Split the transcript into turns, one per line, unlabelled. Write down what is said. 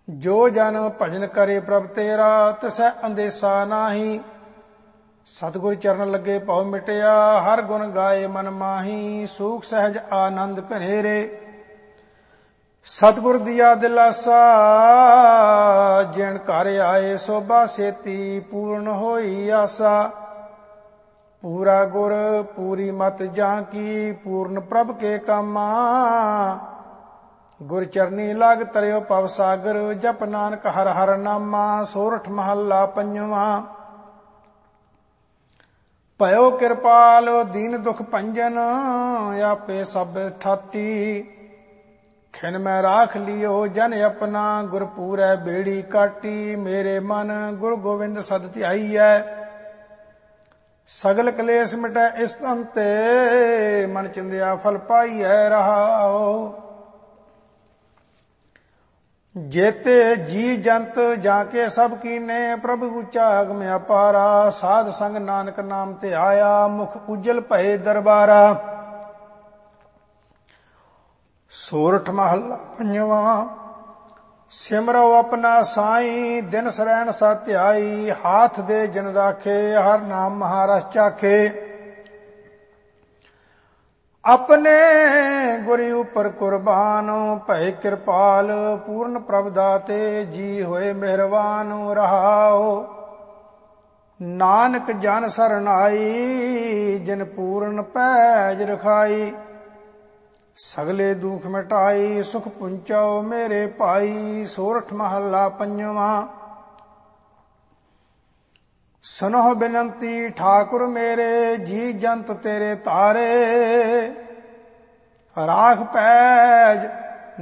जो जन भजन करे प्रभ तेरा तिसै अंदेसा नाही। सतगुर चरण लगे भव मिटया हर गुण गाए मन माही। सूख सहज आनंद घनेरे सतगुर दिया दिलासा। जिन घर आए सोभा सेती पूर्ण होई आसा। पूरा गुर पूरी मत जाकी पूर्ण प्रभ के कामा। गुर चरनी लाग तरियो पव सागर जप नानक हर हर नामा। सोरठ महला पंजवा। भयो किरपाल दीन दुख भंजन आपे सब ठाटी। खिन मैं राख लियो जन अपना गुर पूरै बेड़ी काटी। मेरे मन गुरु गोविंद सद ध्याईऐ सगल कलेस मिटै इस अंते। मन चिंदिया फल पाईऐ रहाओ। जेते जी जंत जाके सब कीने प्रभु ऊंचा अगम अपारा। साध संग नानक नाम ते आया मुख उज्जल भये दरबारा। सोरठ महला पंजवा। सिमरो अपना साई दिन सरैन सत्याई। हाथ दे जन राखे हर नाम महारस चाखे। अपने गुरु उपर कुर्बान भय कृपाल। पूर्ण प्रभ दाते जी होए मेहरबान रहाओ। नानक जन सरन आई जिन पूर्ण पैज रखाई। सगले दुख मिटाई सुख पुंचो मेरे भाई। सोरठ महला पंजवा। सुनो बिनंती ठाकुर मेरे जी जंत तेरे तारे। राख पैज